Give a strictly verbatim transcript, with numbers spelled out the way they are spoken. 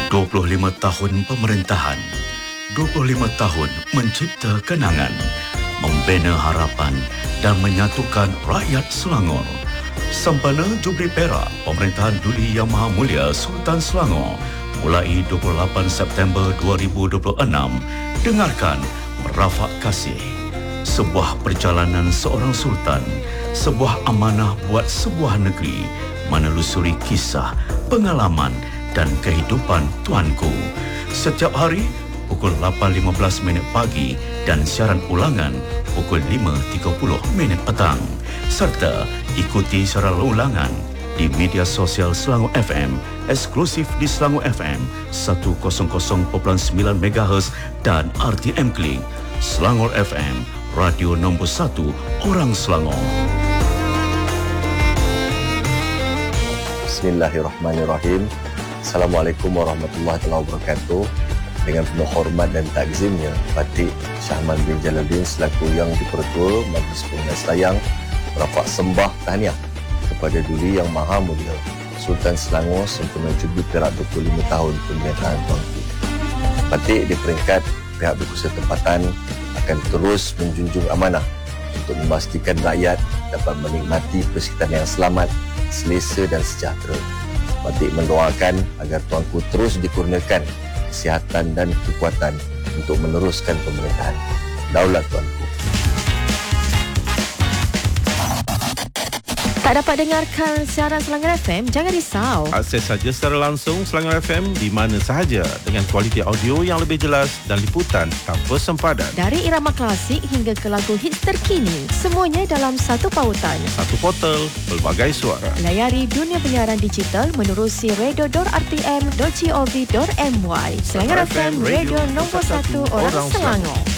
dua puluh lima tahun pemerintahan, dua puluh lima tahun mencipta kenangan, membina harapan dan menyatukan rakyat Selangor. Sempena Jubli Perak Pemerintahan Duli Yang Maha Mulia Sultan Selangor mulai dua puluh lapan September dua ribu dua puluh enam, dengarkan Merafak Kasih. Sebuah perjalanan seorang sultan, sebuah amanah buat sebuah negeri, menelusuri kisah, pengalaman dan kehidupan tuanku. Setiap hari pukul lapan lima belas minit pagi dan siaran ulangan pukul lima tiga puluh minit petang. Serta ikuti secara ulangan di media sosial Selangor F M, eksklusif di Selangor F M seratus perpuluhan sembilan megahertz dan R T M Klik. Selangor F M, radio nombor satu orang Selangor. Bismillahirrahmanirrahim. Assalamualaikum warahmatullahi wabarakatuh. Dengan penuh hormat dan takzimnya, Patik Syahman bin Jalaluddin selaku Yang Dipertua Majlis Pemenang Selayang merafak sembah tahniah kepada Duli Yang Maha Mulia Sultan Selangor sempena Jubli Perak dua puluh lima tahun pemerintahan tuanku. Patik di peringkat pihak berkuasa tempatan akan terus menjunjung amanah untuk memastikan rakyat dapat menikmati persekitaran yang selamat, selesa dan sejahtera. Patik mendoakan agar tuanku terus dikurniakan kesihatan dan kekuatan untuk meneruskan pemerintahan. Daulat tuanku. Tak dapat dengarkan siaran Selangor F M? Jangan risau. Akses saja secara langsung Selangor F M di mana sahaja dengan kualiti audio yang lebih jelas dan liputan tanpa sempadan. Dari irama klasik hingga ke lagu hits terkini, semuanya dalam satu pautan. Satu portal, pelbagai suara. Layari dunia penyiaran digital menerusi radio dot r t m dot gov dot m y. Selangor F M, radio nombor satu orang Selangor.